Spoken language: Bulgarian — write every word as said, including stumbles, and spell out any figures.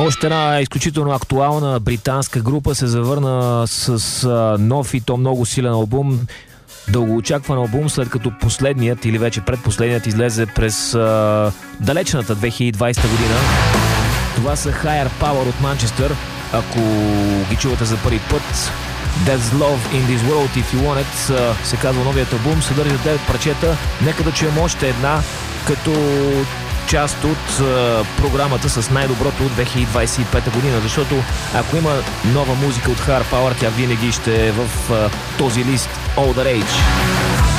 Още една изключително актуална британска група се завърна с а, нов и то много силен албум. Дългоочакван албум, след като последният или вече предпоследният излезе през а, далечната две хиляди и двадесета година. Това са Higher Power от Манчестър. Ако ги чувате за първи път, There's Love in This World If You Want It се казва новият албум, съдържа девет парчета. Нека да чуем още една като част от uh, програмата с най-доброто от две хиляди двадесет и пета година, защото ако има нова музика от Higher Power, тя винаги ще е в uh, този лист Older Age.